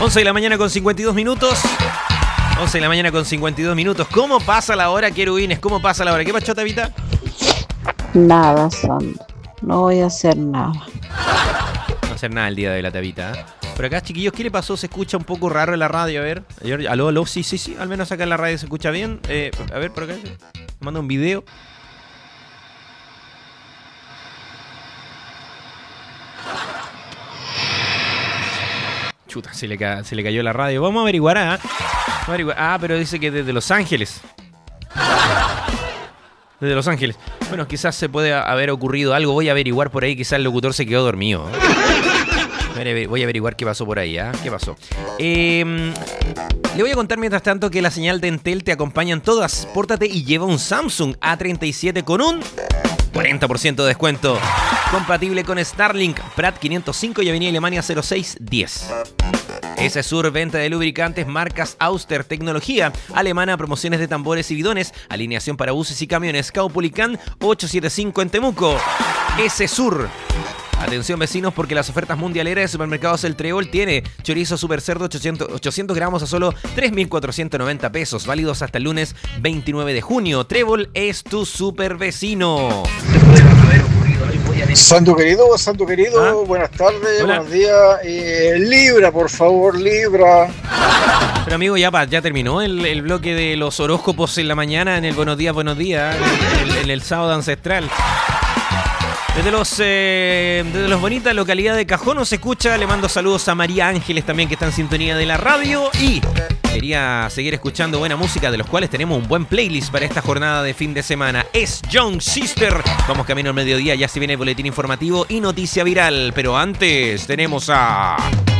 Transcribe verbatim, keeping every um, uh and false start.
once de la mañana con cincuenta y dos minutos. once de la mañana con cincuenta y dos minutos. ¿Cómo pasa la hora, querubines? ¿Cómo pasa la hora? ¿Qué pasó, Tabita? Nada, Sandro. No voy a hacer nada. No voy a hacer nada el día de la Tabita, ¿eh? Por acá, chiquillos, ¿qué le pasó? Se escucha un poco raro en la radio, a ver. Aló, aló, sí, sí, sí. Al menos acá en la radio se escucha bien. Eh, a ver, por acá. Me manda un video. Chuta, se le, ca- se le cayó la radio. Vamos a averiguar, ¿ah? Vamos a averiguar. Ah, pero dice que desde Los Ángeles. Desde Los Ángeles. Bueno, quizás se puede haber ocurrido algo. Voy a averiguar por ahí. Quizás el locutor se quedó dormido. Voy a averiguar qué pasó por ahí, ¿ah? ¿Qué pasó? Eh, le voy a contar mientras tanto que la señal de Entel te acompaña en todas. Pórtate y lleva un Samsung A treinta y siete con un cuarenta por ciento de descuento. Compatible con Starlink, Prat quinientos cinco y Avenida Alemania cero seis diez. S-Sur, venta de lubricantes, marcas Auster, tecnología alemana, promociones de tambores y bidones, alineación para buses y camiones, Caupolicán ochocientos setenta y cinco en Temuco. S-Sur. Atención, vecinos, porque las ofertas mundialeras de Supermercados El Trébol tiene chorizo super cerdo ochocientos, ochocientos gramos a solo tres mil cuatrocientos noventa pesos, válidos hasta el lunes veintinueve de junio. Trébol es tu super vecino. Santo querido, Santo querido, ¿Ah? Buenas tardes, Hola. buenos días. Eh, Libra, por favor, Libra. Pero amigo, ya, pa- ya terminó el, el bloque de los horóscopos en la mañana, en el Buenos Días, Buenos Días, en el, en el sábado ancestral. Desde los eh, desde los bonitas localidades de Cajón nos escucha. Le mando saludos a María Ángeles también, que está en sintonía de la radio. Y quería seguir escuchando buena música, de los cuales tenemos un buen playlist para esta jornada de fin de semana. Es Young Sister. Vamos camino al mediodía, ya se viene el boletín informativo y noticia viral. Pero antes tenemos a...